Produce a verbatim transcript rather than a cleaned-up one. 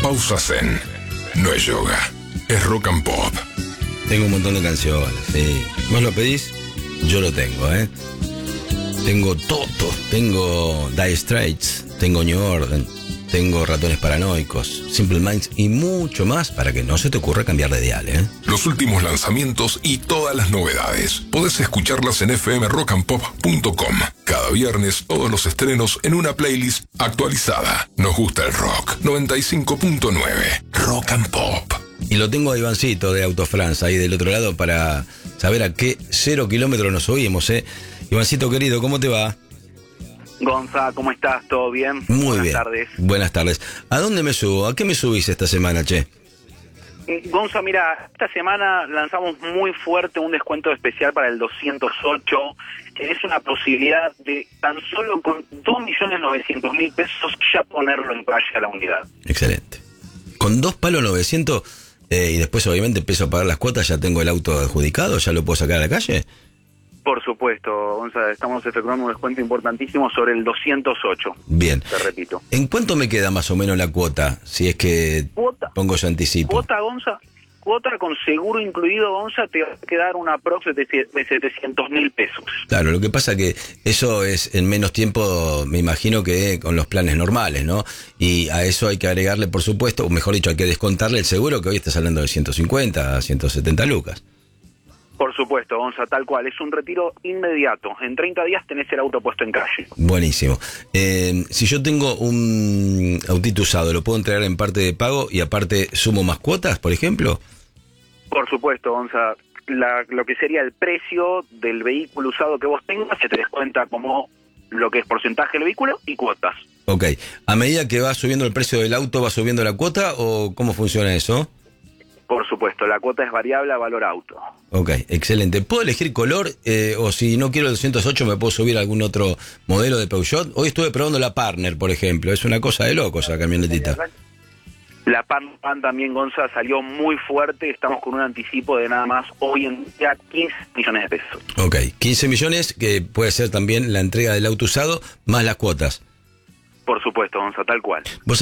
pausas en No es yoga, es rock and pop. Tengo un montón de canciones, sí. Vos lo pedís, yo lo tengo, ¿eh? Tengo Toto, tengo Dire Straits, tengo New Order, tengo Ratones Paranoicos, Simple Minds y mucho más para que no se te ocurra cambiar de dial, ¿eh? Los últimos lanzamientos y todas las novedades. Podés escucharlas en f m rock and pop punto com. Cada viernes todos los estrenos en una playlist actualizada. Nos gusta el rock. noventa y cinco punto nueve. Rock and Pop. Y lo tengo a Ivancito de Autofrance ahí del otro lado para saber a qué cero kilómetros nos subimos, ¿eh? Ivancito querido, ¿cómo te va? Gonza, ¿cómo estás? ¿Todo bien? Muy Buenas bien. tardes. Buenas tardes. ¿A dónde me subo? ¿A qué me subís esta semana, che? Gonza, mira, esta semana lanzamos muy fuerte un descuento especial para el doscientos ocho. Es una posibilidad de tan solo con dos millones novecientos mil pesos ya ponerlo en calle a la unidad. Excelente. Con dos palos novecientos eh, y después obviamente empiezo a pagar las cuotas, ya tengo el auto adjudicado, ya lo puedo sacar a la calle. Por supuesto, Gonza, estamos efectuando un descuento importantísimo sobre el doscientos ocho. Bien. Te repito. ¿En cuánto me queda más o menos la cuota? Si es que Cuota. pongo yo anticipo. Cuota, Gonza, cuota con seguro incluido, Gonza, te va a quedar una prox de setecientos mil pesos. Claro, lo que pasa que eso es en menos tiempo, me imagino que con los planes normales, ¿no? Y a eso hay que agregarle, por supuesto, o mejor dicho, hay que descontarle el seguro, que hoy estás hablando de ciento cincuenta a ciento setenta lucas. Por supuesto, Gonza, tal cual. Es un retiro inmediato. En treinta días tenés el auto puesto en calle. Buenísimo. Eh, si yo tengo un autito usado, ¿lo puedo entregar en parte de pago y aparte sumo más cuotas, por ejemplo? Por supuesto, Gonza. La, lo que sería el precio del vehículo usado que vos tengas se te descuenta como lo que es porcentaje del vehículo y cuotas. Ok. ¿A medida que va subiendo el precio del auto, va subiendo la cuota o cómo funciona eso? Por supuesto, la cuota es variable a valor auto. Ok, excelente. ¿Puedo elegir color? Eh, o si no quiero el doscientos ocho, ¿me puedo subir a algún otro modelo de Peugeot? Hoy estuve probando la Partner, por ejemplo. Es una cosa de loco esa camionetita. La Pan, Pan también, Gonza, salió muy fuerte. Estamos con un anticipo de nada más hoy en día quince millones de pesos. Ok, quince millones, que puede ser también la entrega del auto usado, más las cuotas. Por supuesto, Gonza, tal cual. ¿Vos